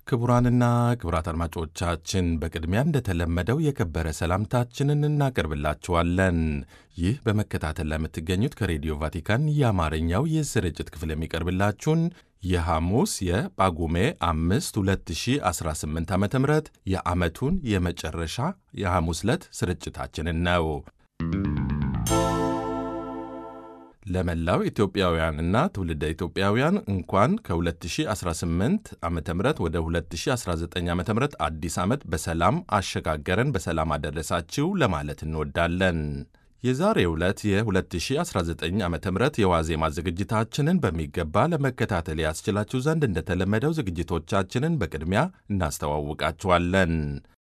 ክቡራንና ክቡራት አድማጮቻችን በቅድሚያ እንደተለመደው የከበረ ሰላምታችንን እናቀርብላችኋለን። ይህ በመከታተል ለምትገኙት ከሬዲዮ ቫቲካን የአማርኛው የስርጭት ክፍል የሚቀርብላችሁን የሐሙስ የጳጉሜ 5 2018 ዓ ም የዓመቱን የመጨረሻ የሐሙስ ዕለት ስርጭታችንን ነው። ለመላው ኢትዮጵያውያንና ትውልደ ኢትዮጵያውያን እንኳን ከ2018 ዓ ም ወደ 2019 ዓ ም አዲስ ዓመት በሰላም አሸጋገረን፣ በሰላም አደረሳችሁ ለማለት እንወዳለን። የዛሬው ዕለት የ2019 ዓ ም የዋዜማ ዝግጅታችንን በሚገባ ለመከታተል ያስችላችሁ ዘንድ እንደተለመደው ዝግጅቶቻችንን በቅድሚያ እናስተዋውቃችኋለን።